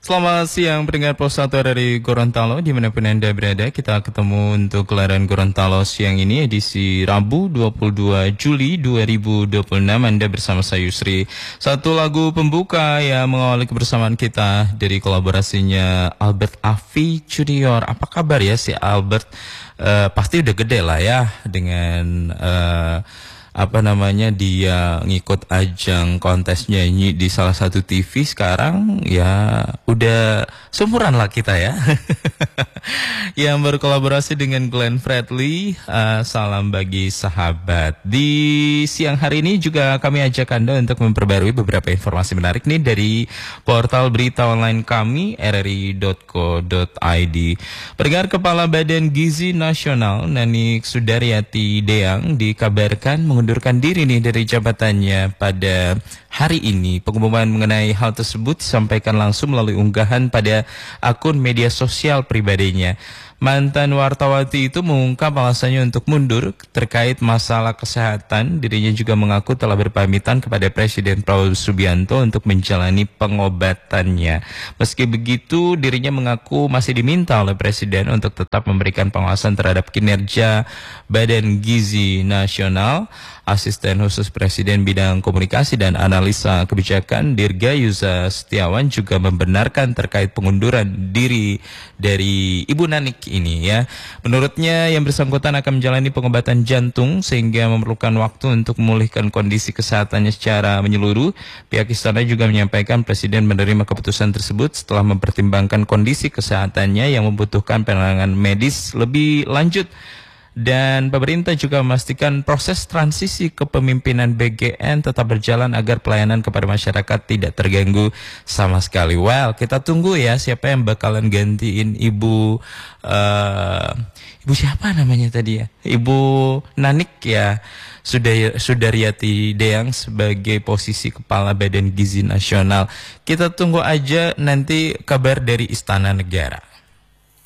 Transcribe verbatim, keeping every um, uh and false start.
Selamat siang pendengar Pos satu dari Gorontalo, dimanapun Anda berada. Kita ketemu untuk gelaran Gorontalo siang ini, edisi Rabu dua puluh dua Juli dua ribu dua puluh enam. Anda bersama saya Yusri. Satu lagu pembuka yang mengawali kebersamaan kita dari kolaborasinya Albert Afi Junior. Apa kabar ya si Albert? Uh, pasti udah gede lah ya dengan... Uh, apa namanya dia ngikut ajang kontes nyanyi di salah satu T V. Sekarang ya udah seumuran lah kita ya. Yang berkolaborasi dengan Glenn Fredly, uh, salam bagi sahabat. Di siang hari ini juga kami ajak Anda untuk memperbarui beberapa informasi menarik nih dari portal berita online kami r r i dot co dot i d. Pendengar, Kepala Badan Gizi Nasional Nanik Sudaryati Deang dikabarkan mengundurkan diri nih dari jabatannya pada hari ini. Pengumuman mengenai hal tersebut disampaikan langsung melalui unggahan pada akun media sosial pribadinya. Mantan wartawati itu mengungkap alasannya untuk mundur terkait masalah kesehatan. Dirinya juga mengaku telah berpamitan kepada Presiden Prabowo Subianto untuk menjalani pengobatannya. Meski begitu, dirinya mengaku masih diminta oleh Presiden untuk tetap memberikan pengawasan terhadap kinerja Badan Gizi Nasional. Asisten khusus Presiden bidang komunikasi dan analisa kebijakan Dirga Yuza Setiawan juga membenarkan terkait pengunduran diri dari Ibu Nanik ini ya. Menurutnya yang bersangkutan akan menjalani pengobatan jantung sehingga memerlukan waktu untuk memulihkan kondisi kesehatannya secara menyeluruh. Pihak istana juga menyampaikan Presiden menerima keputusan tersebut setelah mempertimbangkan kondisi kesehatannya yang membutuhkan penanganan medis lebih lanjut. Dan pemerintah juga memastikan proses transisi kepemimpinan B G N tetap berjalan agar pelayanan kepada masyarakat tidak terganggu sama sekali. Well, kita tunggu ya siapa yang bakalan gantiin Ibu uh, Ibu siapa namanya tadi ya? Ibu Nanik ya, Sudaryati Deang sebagai posisi Kepala Badan Gizi Nasional. Kita tunggu aja nanti kabar dari Istana Negara.